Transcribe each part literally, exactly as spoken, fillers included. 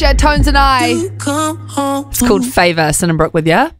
She had Tones and I. It's called Favour. Cinnabrook with ya.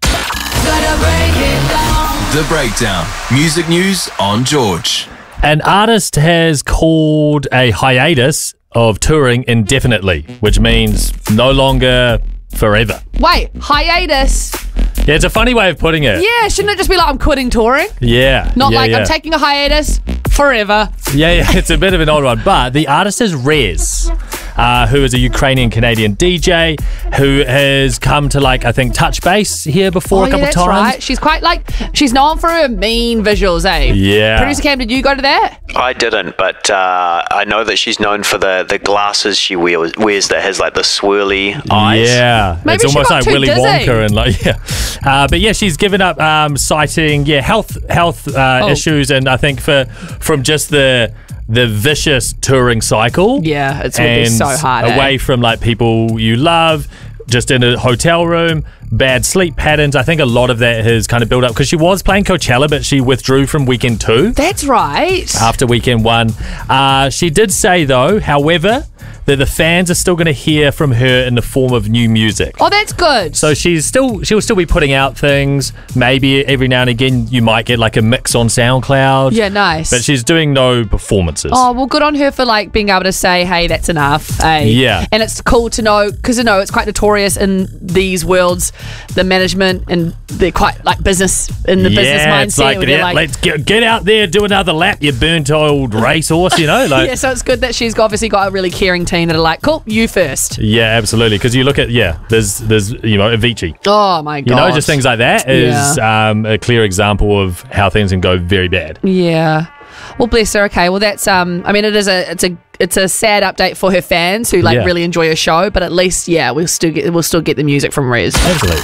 The Breakdown. Music news on George. An artist has called a hiatus of touring indefinitely, which means no longer forever. Wait, hiatus? Yeah, it's a funny way of putting it. Yeah, shouldn't it just be like I'm quitting touring? Yeah. Not yeah, like yeah. I'm taking a hiatus forever. Yeah, yeah, it's a bit of an odd one. But the artist is Rez, uh, who is a Ukrainian-Canadian D J who has come to, like, I think, touch base here before oh, a couple yeah, that's times. Right. She's quite like, she's known for her mean visuals, eh? Yeah. Producer Cam, did you go to that? I didn't, but uh, I know that she's known for the, the glasses she wears, wears that has like the swirly eyes. Yeah, Maybe it's she almost got like too Willy dizzy. Wonka and like yeah. Uh, but yeah, she's given up um, citing yeah health health uh, Oh. issues, and I think for from just the the vicious touring cycle. Yeah, it's would be and so hard. away eh? from like people you love, just in a hotel room. Bad sleep patterns. I think a lot of that has kind of built up because she was playing Coachella, but she withdrew from weekend two. That's right. After weekend one. Uh, she did say, though, however, that the fans are still going to hear from her in the form of new music. Oh, that's good. So she's still she'll still be putting out things. Maybe every now and again you might get like a mix on SoundCloud. Yeah, nice. But she's doing no performances. Oh, well, good on her for like being able to say, hey, that's enough. Eh? Yeah. And it's cool to know, because you know, it's quite notorious in these worlds, the management, and they're quite like business, in the business yeah, it's mindset. like, where they're yeah, like, let's get, get out there, do another lap, you burnt old racehorse, you know? Like, yeah, so it's good that she's obviously got a really caring team that are like, cool, you first. yeah, absolutely. Because you look at, yeah, there's, there's you know, Avicii. Oh, my God. You know, just things like that is um, a clear example of how things can go very bad. Yeah. Well, bless her. Okay. Well, that's um. I mean, it is a it's a it's a sad update for her fans who like Yeah. really enjoy her show. But at least, yeah, we'll still get we'll still get the music from Rez. Absolutely.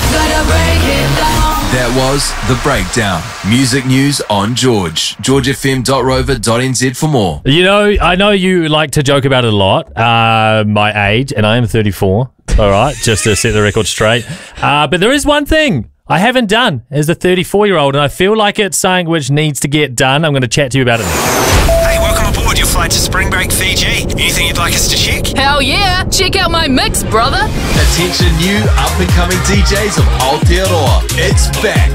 That was The Breakdown. Music news on George. george f m dot rover dot n z for more. You know, I know you like to joke about it a lot, uh, my age, and I am thirty-four. All right, just to set the record straight. Uh, but there is one thing I haven't done as a thirty-four-year-old, and I feel like it's something which needs to get done. I'm going to chat to you about it now. Hey, welcome aboard your flight to Spring Break Fiji. Anything you'd like us to check? Hell yeah! Check out my mix, brother! Attention new up-and-coming D Js of Aotearoa. It's back.